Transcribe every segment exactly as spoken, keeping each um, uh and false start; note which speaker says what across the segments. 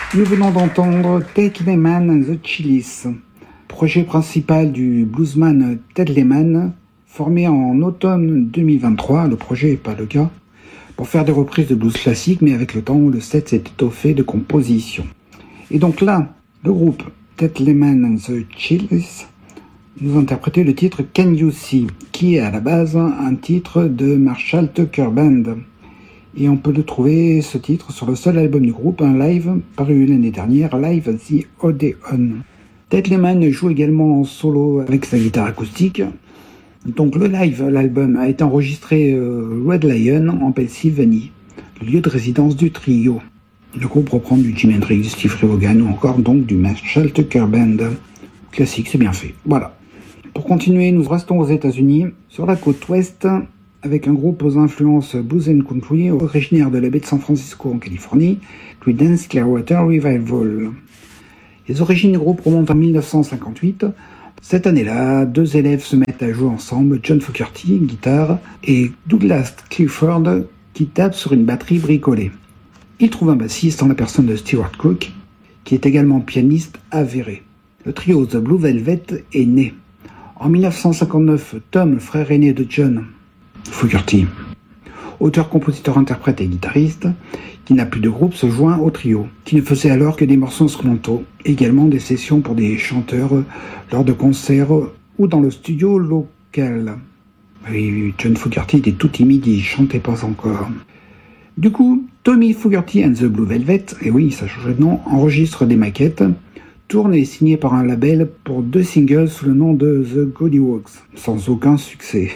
Speaker 1: Nous venons d'entendre Ted Lehman and the Chili's, projet principal du bluesman Ted Lehman, formé en automne deux mille vingt-trois, le projet n'est pas le cas, pour faire des reprises de blues classiques, mais avec le temps, le set s'est étoffé de compositions. Et donc là, le groupe Ted Lehman and the Chili's nous interprétait le titre Can You See, qui est à la base un titre de Marshall Tucker Band. Et on peut le trouver, ce titre, sur le seul album du groupe, un live paru l'année dernière, Live at the Odeon. Ted Lehman joue également en solo avec sa guitare acoustique. Donc le live, l'album, a été enregistré euh, Red Lion en Pennsylvanie, le lieu de résidence du trio. Le groupe reprend du Jimi Hendrix, du Steve Ray Vaughan ou encore donc du Marshall Tucker Band. Classique, c'est bien fait. Voilà. Pour continuer, nous restons aux États-Unis, sur la côte ouest, avec un groupe aux influences blues and country, originaire de la baie de San Francisco en Californie, Creedence Clearwater Revival. Les origines du groupe remontent en dix-neuf cent cinquante-huit. Cette année-là, deux élèves se mettent à jouer ensemble, John Fogerty, guitare, et Douglas Clifford, qui tape sur une batterie bricolée. Ils trouvent un bassiste en la personne de Stewart Cook, qui est également pianiste avéré. Le trio The Blue Velvet est né. En dix-neuf cent cinquante-neuf, Tom, le frère aîné de John Fogerty, auteur, compositeur, interprète et guitariste, qui n'a plus de groupe, se joint au trio, qui ne faisait alors que des morceaux instrumentaux, également des sessions pour des chanteurs lors de concerts ou dans le studio local. Oui, John Fogerty était tout timide, il chantait pas encore. Du coup, Tommy Fogerty and the Blue Velvet, et oui, ça change de nom, enregistre des maquettes, tourne et est signé par un label pour deux singles sous le nom de The Golliwogs, sans aucun succès.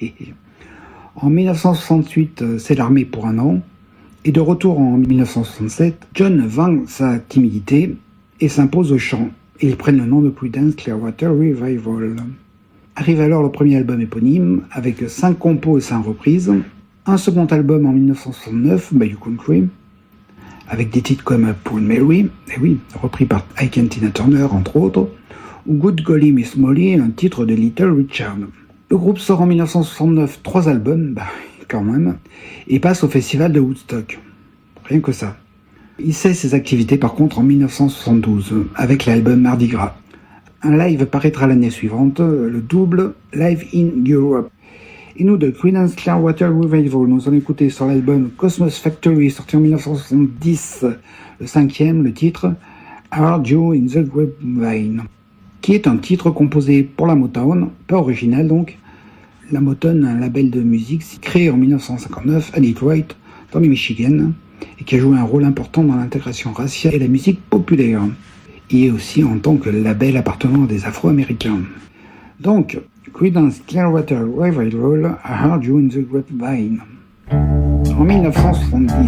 Speaker 1: En dix-neuf cent soixante-huit, c'est l'armée pour un an, et de retour en dix-neuf cent soixante-sept, John vainc sa timidité et s'impose au chant, et ils prennent le nom de Creedence Clearwater Revival. Arrive alors le premier album éponyme, avec cinq compos et cinq reprises, un second album en dix-neuf cent soixante-neuf, Bayou Country, avec des titres comme Poor Mary, et oui, repris par Ike and Tina Turner entre autres, ou Good Golly Miss Molly, un titre de Little Richard. Le groupe sort en dix-neuf cent soixante-neuf trois albums, bah quand même, et passe au festival de Woodstock. Rien que ça. Il cesse ses activités par contre en dix-neuf cent soixante-douze, avec l'album Mardi Gras. Un live paraîtra l'année suivante, le double Live in Europe. Et nous, de Creedence Clearwater Revival, nous allons écouter sur l'album Cosmos Factory, sorti en dix-neuf cent soixante-dix, le cinquième, le titre Are You in the Grapevine, qui est un titre composé pour la Motown, pas original donc. La Motown, un label de musique créé en dix-neuf cent cinquante-neuf à Detroit, dans le Michigan, et qui a joué un rôle important dans l'intégration raciale et la musique populaire, et aussi en tant que label appartenant à des Afro-Américains. Donc, Creedence Clearwater Revival, I Heard You in the Grapevine, en dix-neuf cent soixante-dix.